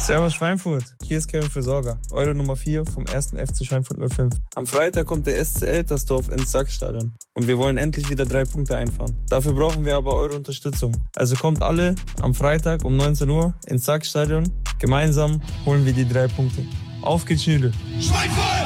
Servus Schweinfurt, hier ist Kevin Versorger, eure Nummer 4 vom 1. FC Schweinfurt 05. Am Freitag kommt der SC Eltersdorf ins Sachstadion und wir wollen endlich wieder 3 Punkte einfahren. Dafür brauchen wir aber eure Unterstützung. Also kommt alle am Freitag um 19 Uhr ins Sachstadion. Gemeinsam holen wir die 3 Punkte. Auf geht's, Schüler! Schweinfurt!